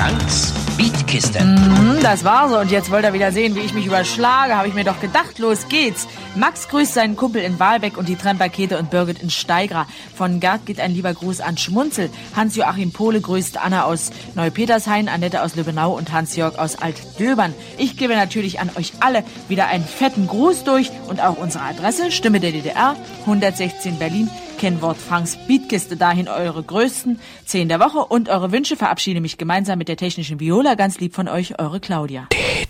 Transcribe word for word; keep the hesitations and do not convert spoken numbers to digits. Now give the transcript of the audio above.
Franks Beatkiste. Mhm, das war so. Und jetzt wollt ihr wieder sehen, wie ich mich überschlage. Habe ich mir doch gedacht, los geht's. Max grüßt seinen Kumpel in Wahlbeck und die Tremper-Käthe und Birgit in Steigra. Von Gerd geht ein lieber Gruß an Schmunzel. Hans-Joachim Pohle grüßt Anna aus Neupetershain, Annette aus Lübbenau und Hans-Jörg aus Altdöbern. Ich gebe natürlich an euch alle wieder einen fetten Gruß durch und auch unsere Adresse, Stimme der D D R, hundertsechzehn Berlin, Kennwort Franks Beatkiste, dahin eure größten zehn der Woche und eure Wünsche. Verabschiede mich gemeinsam mit der technischen Viola. Ganz lieb von euch, eure Claudia.